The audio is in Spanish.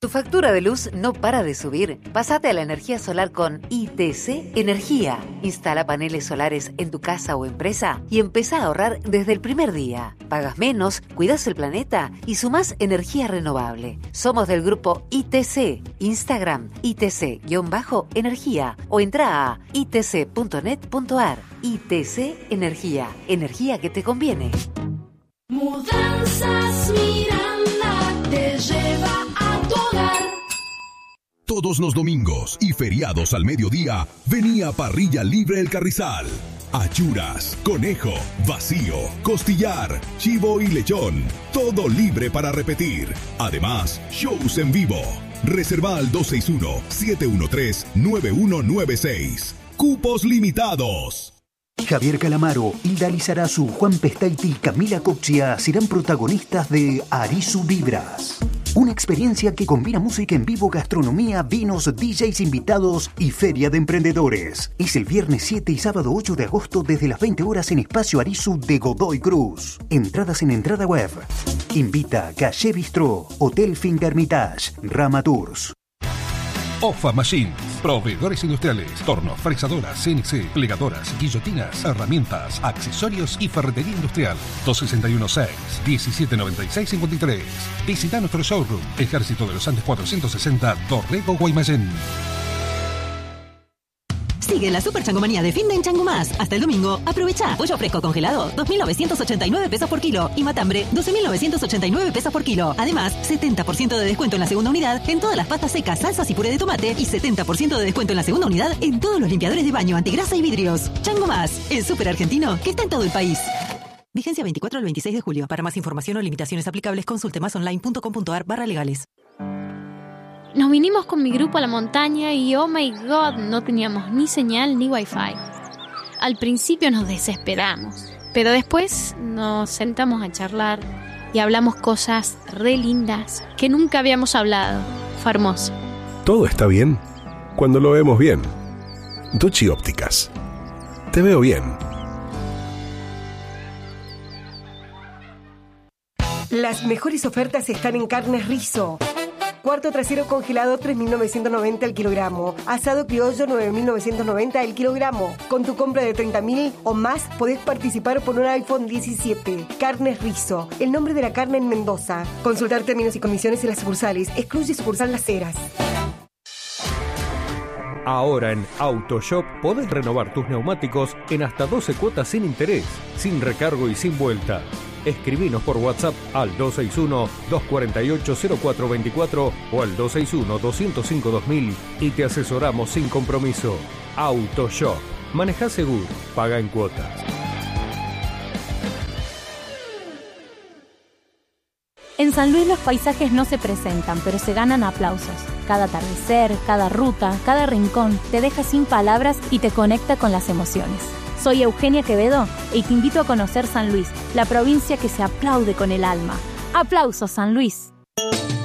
¿Tu factura de luz no para de subir? Pásate a la energía solar con ITC Energía. Instala paneles solares en tu casa o empresa y empezá a ahorrar desde el primer día. Pagas menos, cuidas el planeta y sumás energía renovable. Somos del grupo ITC. Instagram ITC-energía o entra a itc.net.ar. ITC Energía. Energía que te conviene. Mudanzas Miranda te lleva a tu hogar. Todos los domingos y feriados al mediodía venía Parrilla Libre El Carrizal. Achuras, conejo, vacío, costillar, chivo y lechón. Todo libre para repetir. Además, shows en vivo. Reserva al 261-713-9196. Cupos limitados. Javier Calamaro, Hilda Lizarazu, Juan Pestaiti y Camila Coccia serán protagonistas de Arisu Vibras. Una experiencia que combina música en vivo, gastronomía, vinos, DJs invitados y feria de emprendedores. Es el viernes 7 y sábado 8 de agosto desde las 20 horas en Espacio Arisu de Godoy Cruz. Entradas en entrada web. Invita Calle Bistró, Hotel Fingermitage, Rama Tours. OFA Machines, proveedores industriales, tornos, fresadoras, CNC, plegadoras, guillotinas, herramientas, accesorios y ferretería industrial. 261-6-1796-53. Visita nuestro showroom, Ejército de los Andes 460, Dorrego, Guaymallén. Sigue la super changomanía de fin de en Chango Más. Hasta el domingo, aprovecha. Pollo fresco congelado, 2.989 pesos por kilo. Y matambre, 12.989 pesos por kilo. Además, 70% de descuento en la segunda unidad en todas las pastas secas, salsas y puré de tomate. Y 70% de descuento en la segunda unidad en todos los limpiadores de baño, antigrasa y vidrios. Chango Más, el súper argentino que está en todo el país. Vigencia 24 al 26 de julio. Para más información o limitaciones aplicables, consulte masonline.com.ar/legales. Nos vinimos con mi grupo a la montaña y oh my god, no teníamos ni señal ni wifi. Al principio nos desesperamos, pero después nos sentamos a charlar y hablamos cosas re lindas que nunca habíamos hablado. Fue hermoso. Todo está bien cuando lo vemos bien. Duchi Ópticas. Te veo bien. Las mejores ofertas están en Carnes Rizo. Cuarto trasero congelado 3.990 el kilogramo. Asado criollo 9.990 el kilogramo. Con tu compra de 30.000 o más podés participar por un iPhone 17. Carnes Rizo, el nombre de la carne en Mendoza. Consultar términos y condiciones en las sucursales. Excluye sucursal Las Heras. Ahora en AutoShop podés renovar tus neumáticos en hasta 12 cuotas sin interés, sin recargo y sin vuelta. Escribinos por WhatsApp al 261-248-0424 o al 261-205-2000 y te asesoramos sin compromiso. AutoShop. Manejá seguro. Paga en cuotas. En San Luis los paisajes no se presentan, pero se ganan aplausos. Cada atardecer, cada ruta, cada rincón te deja sin palabras y te conecta con las emociones. Soy Eugenia Quevedo y te invito a conocer San Luis, la provincia que se aplaude con el alma. ¡Aplausos, San Luis!